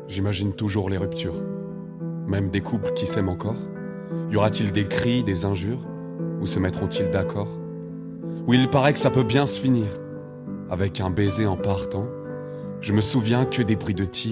J'imagine toujours les ruptures. Même des couples qui s'aiment encore. Y aura-t-il des cris, des injures? Ou se mettront-ils d'accord? Ou il paraît que ça peut bien se finir. Avec un baiser en partant, je me souviens que des bruits de tir.